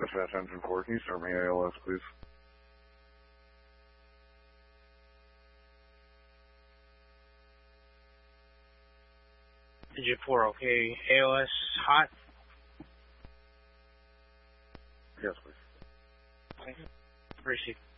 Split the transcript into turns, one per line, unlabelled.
Dispatch engine 4, can you start me ALS, please?
Engine 4, okay. ALS hot?
Yes, please.
Okay. Receive.